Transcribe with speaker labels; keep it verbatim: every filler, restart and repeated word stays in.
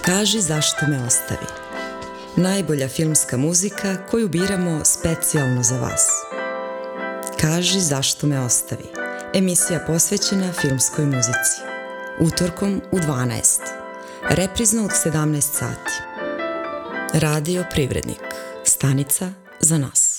Speaker 1: Kaži zašto me ostavi. Najbolja filmska muzika koju biramo specijalno za vas. Kaži zašto me ostavi. Emisija posvećena filmskoj muzici. Utorkom u dvanaest. Reprizno u sedamnaest sati. Radio Privrednik. Stanica za nas.